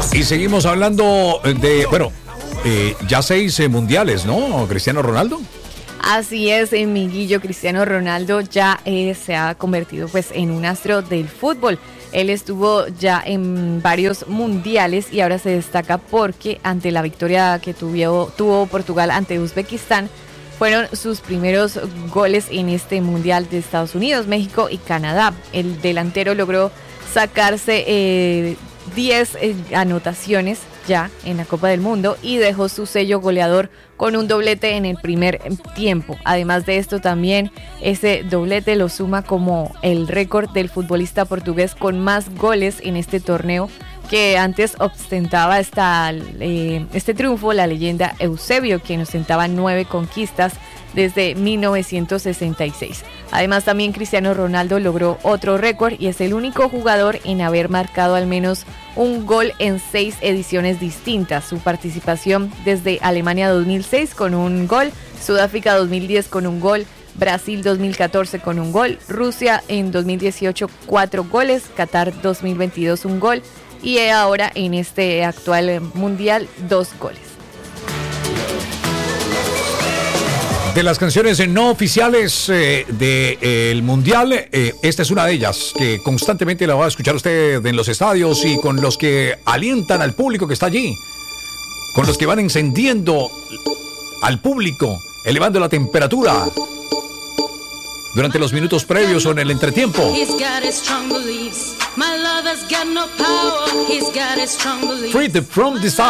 Y seguimos hablando de, bueno, ya 6 mundiales, ¿no? Cristiano Ronaldo. Así es, Miguillo. Cristiano Ronaldo ya se ha convertido pues en un astro del fútbol. Él estuvo ya en varios mundiales y ahora se destaca porque ante la victoria que tuvo Portugal ante Uzbekistán, fueron sus primeros goles en este mundial de Estados Unidos, México y Canadá. El delantero logró sacarse 10 anotaciones ya en la Copa del Mundo y dejó su sello goleador con un doblete en el primer tiempo. Además de esto, también ese doblete lo suma como el récord del futbolista portugués con más goles en este torneo, que antes ostentaba este triunfo la leyenda Eusebio, quien ostentaba 9 conquistas desde 1966. Además, también Cristiano Ronaldo logró otro récord y es el único jugador en haber marcado al menos un gol en 6 ediciones distintas. Su participación desde Alemania 2006 con un gol, Sudáfrica 2010 con un gol, Brasil 2014 con un gol, Rusia en 2018 4 goles, Qatar 2022 un gol y ahora en este actual mundial 2 goles. De las canciones no oficiales del Mundial, esta es una de ellas, que constantemente la va a escuchar usted en los estadios y con los que alientan al público que está allí, con los que van encendiendo al público, elevando la temperatura durante los minutos previos o en el entretiempo. Freed from desire.